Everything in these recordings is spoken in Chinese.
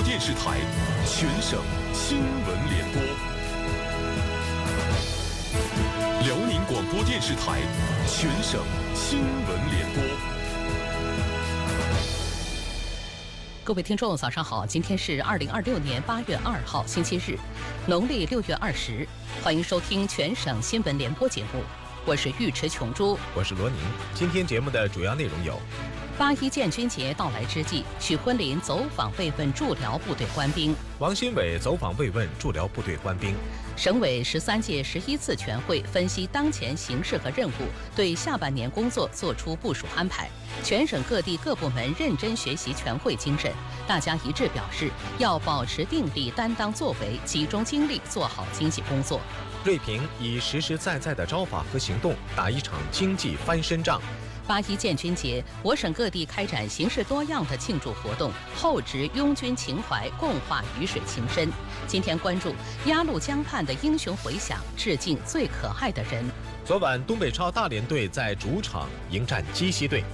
电视台全省新闻联播，辽宁广播电视台全省新闻联播。 各位听众，早上好！今天是2026年8月2号，星期日，农历6月20。欢迎收听全省新闻联播节目，我是尉迟琼珠， 我是罗宁。今天节目的主要内容有 ：8.1建军节到来之际，许昆林走访慰问驻辽部队官兵； 王新伟走访慰问驻辽部队官兵； 省委13届11次全会分析当前形势和任务，对下半年工作作出部署安排。全省各地各部门认真学习全会精神，大家一致表示要保持定力、担当作为，集中精力做好经济工作。 瑞平以实实在在的招法和行动打一场经济翻身仗。 8.1建军节，我省各地开展形式多样的庆祝活动，厚植拥军情怀，共话鱼水情深。今天关注鸭绿江畔的英雄回响，致敬最可爱的人。 昨晚，东北超大连队在主场迎战鸡西队。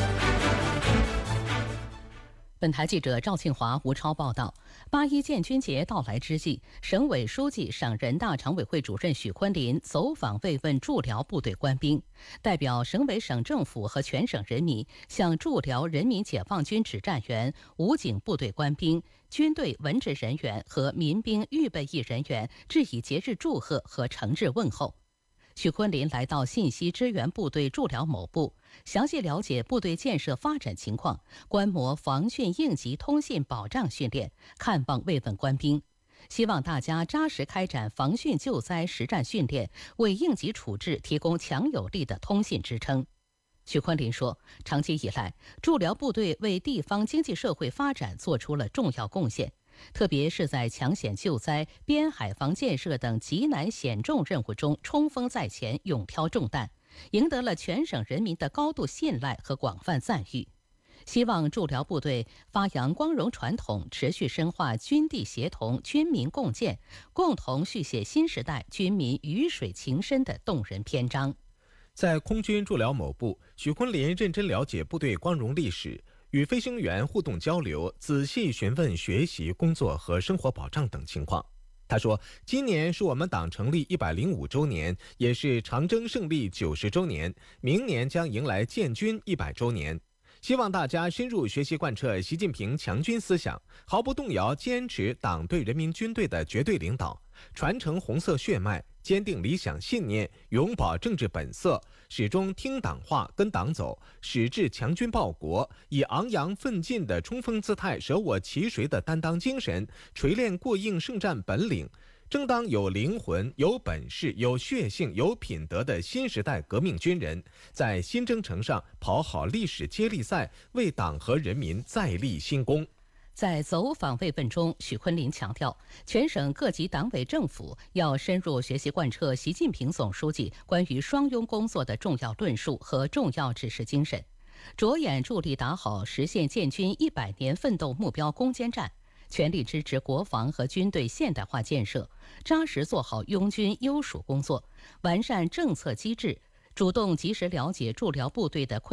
本台记者赵庆华、吴超报道：8.1建军节到来之际，省委书记、省人大常委会主任许昆林走访慰问驻辽部队官兵，代表省委省政府和全省人民，向驻辽人民解放军指战员、武警部队官兵、军队文职人员和民兵预备役人员致以节日祝贺和诚挚问候。许昆林来到信息支援部队驻辽某部，详细了解部队建设发展情况，观摩防汛应急通信保障训练，看望慰问官兵，希望大家扎实开展防汛救灾实战训练，为应急处置提供强有力的通信支撑。许昆林说，长期以来，驻辽部队为地方经济社会发展做出了重要贡献，特别是在抢险救灾、边海防建设等极难险重任务中冲锋在前，勇挑重担，赢得了全省人民的高度信赖和广泛赞誉。希望驻辽部队发扬光荣传统，持续深化军地协同、军民共建，共同续写新时代军民鱼水情深的动人篇章。 在空军驻辽某部，许昆林认真了解部队光荣历史，与飞行员互动交流，仔细询问学习、工作和生活保障等情况。他说，今年是我们党成立105周年，也是长征胜利90周年，明年将迎来建军100周年。希望大家深入学习贯彻习近平强军思想，毫不动摇坚持党对人民军队的绝对领导，传承红色血脉，坚定理想信念，永葆政治本色，始终听党话跟党走，矢志强军报国，以昂扬奋进的冲锋姿态，舍我其谁的担当精神，锤炼过硬胜战本领，争当有灵魂、有本事、有血性、有品德的新时代革命军人，在新征程上跑好历史接力赛，为党和人民再立新功。 在走访慰问中，许昆林强调，全省各级党委政府要深入学习贯彻习近平总书记关于双拥工作的重要论述和重要指示精神，着眼助力打好实现建军100年奋斗目标攻坚战，全力支持国防和军队现代化建设，扎实做好拥军优属工作，完善政策机制，主动及时了解驻辽部队的困